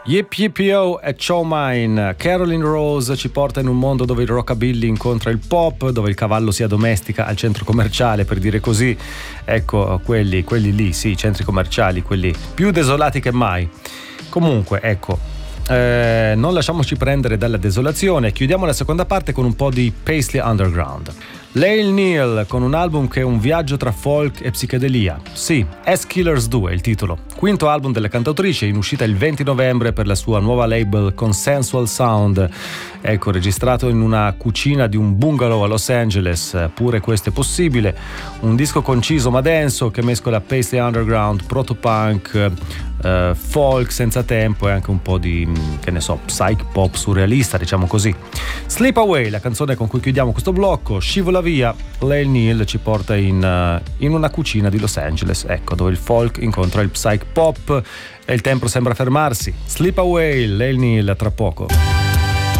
Yip Yip Yo e Show Mine. Caroline Rose ci porta in un mondo dove il rockabilly incontra il pop, dove il cavallo si addomestica al centro commerciale, per dire così. Ecco, quelli lì, sì, i centri commerciali, quelli più desolati che mai. Comunque, ecco, non lasciamoci prendere dalla desolazione. Chiudiamo la seconda parte con un po' di Paisley Underground. Lael Neal con un album che è un viaggio tra folk e psichedelia. Sì, As Killers Do è il titolo. Quinto album della cantautrice, in uscita il 20 novembre per la sua nuova label Consensual Sound. Ecco, registrato in una cucina di un bungalow a Los Angeles. Pure questo è possibile. Un disco conciso ma denso che mescola Paisley Underground, protopunk, folk senza tempo e anche un po' di, che ne so, psych pop surrealista, diciamo così. Sleep Away, la canzone con cui chiudiamo questo blocco, scivola via. Lael Neal ci porta in una cucina di Los Angeles, ecco, dove il folk incontra il psych pop e il tempo sembra fermarsi. Sleep Away, Lael Neal, tra poco.